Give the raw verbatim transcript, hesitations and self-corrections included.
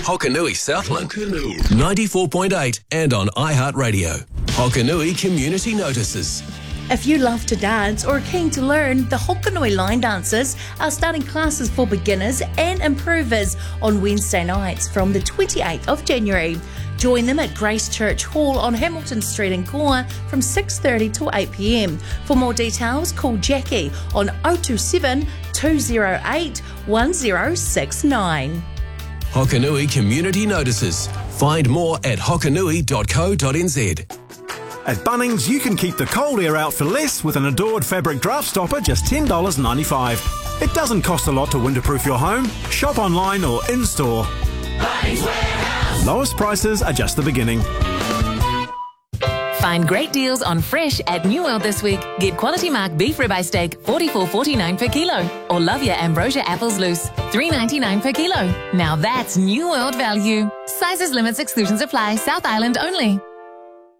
Hokanui Southland, ninety-four point eight and on iHeartRadio. Hokanui Community Notices. If you love to dance or are keen to learn, the Hokanui Line Dancers are starting classes for beginners and improvers on Wednesday nights from the twenty-eighth of January. Join them at Grace Church Hall on Hamilton Street in Kaua from six thirty to eight p m. For more details, call Jackie on oh two seven, two oh eight, one oh six nine. Hokanui Community Notices. Find more at hokanui dot co dot n z. At Bunnings, you can keep the cold air out for less with an Adored fabric draft stopper, just ten dollars ninety-five. It doesn't cost a lot to winterproof your home. Shop online or in-store. Bunnings Warehouse. Lowest prices are just the beginning. Find great deals on fresh at New World this week. Get quality mark beef ribeye steak, forty-four forty-nine per kilo. Or love your ambrosia apples loose, three ninety-nine per kilo. Now that's New World value. Sizes, limits, exclusions apply. South Island only.